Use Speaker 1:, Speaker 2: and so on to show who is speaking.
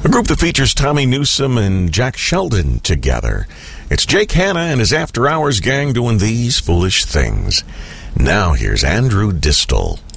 Speaker 1: A group that features Tommy Newsom and Jack Sheldon together. It's Jake Hanna and his After Hours gang doing These Foolish Things. Now here's Andrew Distel.